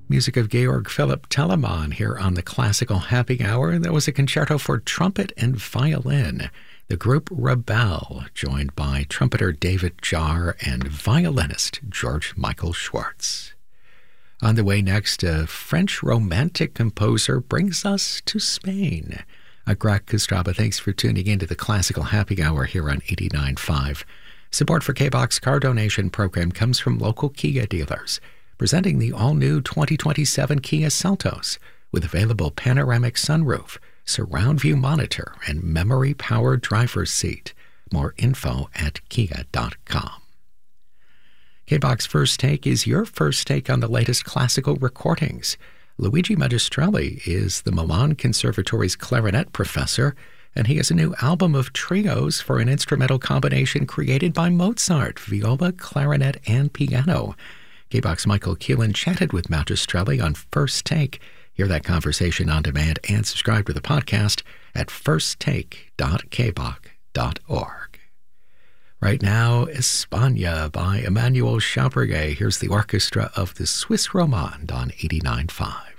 Music of Georg Philipp Telemann here on the Classical Happy Hour. That was a concerto for trumpet and violin. The group Rebel, joined by trumpeter David Jarre and violinist George Michael Schwartz. On the way next, a French romantic composer brings us to Spain. Greg Kostraba, thanks for tuning in to the Classical Happy Hour here on 89.5. Support for K-Box car donation program comes from local Kia dealers, presenting the all-new 2027 Kia Seltos with available panoramic sunroof, surround view monitor, and memory-powered driver's seat. More info at kia.com. K-Box First Take is your first take on the latest classical recordings. Luigi Magistrelli is the Milan Conservatory's clarinet professor, and he has a new album of trios for an instrumental combination created by Mozart, viola, clarinet, and piano. K-Box Michael Keelan chatted with Magistrelli on First Take. Hear that conversation on demand and subscribe to the podcast at firsttake.kbox.org. Right now, España by Emmanuel Chabrier. Here's the orchestra of the Swiss Romande on 89.5.